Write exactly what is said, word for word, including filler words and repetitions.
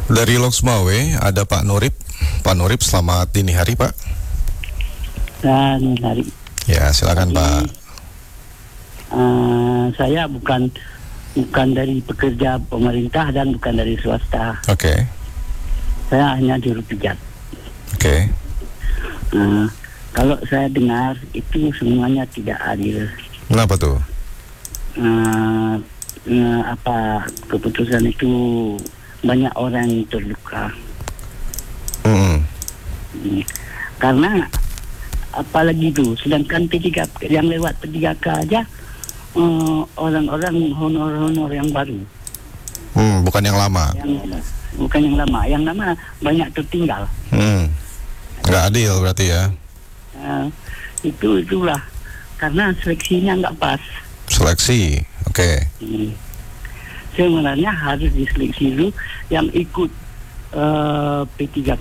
Dari Loksmawe ada Pak Nurip. Pak Nurip, selamat dini hari Pak. Dan hari. Ya, silakan Jadi, Pak. Uh, saya bukan bukan dari pekerja pemerintah dan bukan dari swasta. Oke. Okay. Saya hanya juru pijat. Oke. Okay. Uh, kalau saya dengar itu semuanya tidak adil. Kenapa tuh? Uh, uh, apa keputusan itu banyak orang yang terluka. Mm-hmm. Hmm. Karena apalagi itu, sedangkan P tiga yang lewat P tiga K aja uh, orang-orang honor-honor yang baru. Hmm, bukan yang lama. Yang, bukan yang lama, yang lama banyak tertinggal. Hmm. Nggak adil berarti ya? Uh, itu itulah karena seleksinya nggak pas. Seleksi, oke. Okay. Hmm. Sebenarnya harus diseleksi dulu yang ikut uh, P tiga